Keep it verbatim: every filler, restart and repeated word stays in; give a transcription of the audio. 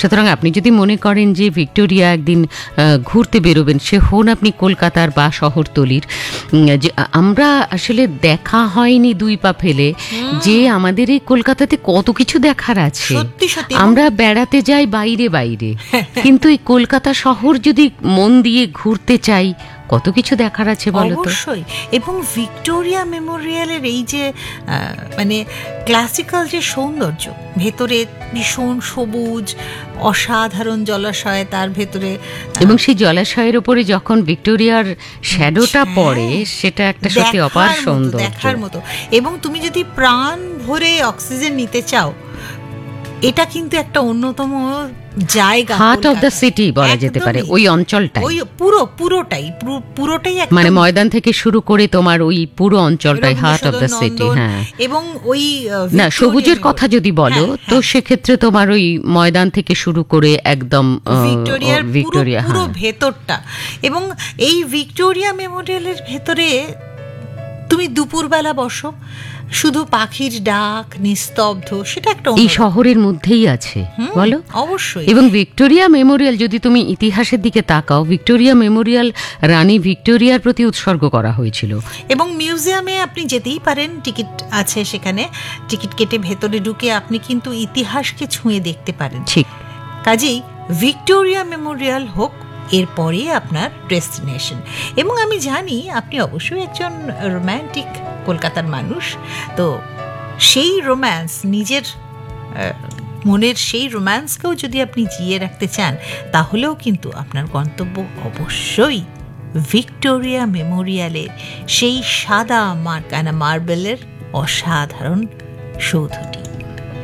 সুতরাং আপনি যদি মনে করেন যে ভিক্টোরিয়া একদিন ঘুরতে বেরোবেন, সে হন আপনি কলকাতার বা শহরতলির, যে আমরা আসলে দেখা হয়নি দুই পা ফেলে যে আমাদের এই কলকাতাতে কত কিছু দেখার আছে। আমরা বেড়াতে যাই বাইরে বাইরে, কিন্তু এই কলকাতা শহর যদি মন দিয়ে ঘুরতে চাই কত কিছু দেখার আছে বলো তো। অবশ্যই। এবং ভিক্টোরিয়া মেমোরিয়ালের এই যে মানে ক্লাসিক্যাল যে সৌন্দর্য, ভেতরে ভীষণ সবুজ অসাধারণ জলাশয়, তার ভেতরে এবং সেই জলাশয়ের উপরে যখন ভিক্টোরিয়ার শ্যাডোটা পড়ে সেটা একটা সত্যি অপার সৌন্দর্য, দেখার মতো। এবং তুমি যদি প্রাণ ভরে অক্সিজেন নিতে চাও, এটা কিন্তু একটা অন্যতম জায়গা, হার্ট অফ দ্য সিটি বলা যেতে পারে ওই অঞ্চলটাই, ওই পুরো পুরোটাই পুরোটাই মানে ময়দান থেকে শুরু করে তোমার ওই পুরো অঞ্চলটাই হার্ট অফ দ্য সিটি। হ্যাঁ, এবং ওই না সবুজের কথা যদি বলো তো সেক্ষেত্রে তোমার ওই ময়দান থেকে শুরু করে একদম ভিক্টোরিয়ার ভিক্টোরিয়া পুরো ভেতরটা। এবং এই ভিক্টোরিয়া মেমোরিয়ালের ভেতরে তুমি দুপুরবেলা বসো, শুধু পাখির ডাক, নিস্তব্ধ, সেটা একটা এই শহরের মধ্যেই আছে বলো। অবশ্যই। এবং ভিক্টোরিয়া মেমোরিয়াল যদি তুমি ইতিহাসের দিকে তাকাও, ভিক্টোরিয়া মেমোরিয়াল রানী ভিক্টোরিয়ার প্রতি উৎসর্গ করা হয়েছিল। এবং মিউজিয়ামে আপনি যেতেই পারেন, টিকিট আছে সেখানে, টিকিট কেটে ভেতরে ঢুকে আপনি কিন্তু ইতিহাসকে ছুঁয়ে দেখতে পারেন। ঠিক। কাজেই ভিক্টোরিয়া মেমোরিয়াল হোক এরপরে আপনার ডেস্টিনেশন। এবং আমি জানি আপনি অবশ্যই একজন রোম্যান্টিক কলকাতার মানুষ, তো সেই রোম্যান্স, নিজের মনের সেই রোম্যান্সকেও যদি আপনি জিয়ে রাখতে চান, তাহলেও কিন্তু আপনার গন্তব্য অবশ্যই ভিক্টোরিয়া মেমোরিয়ালের সেই সাদা মার্কানা মার্বেলের অসাধারণ সৌধটি।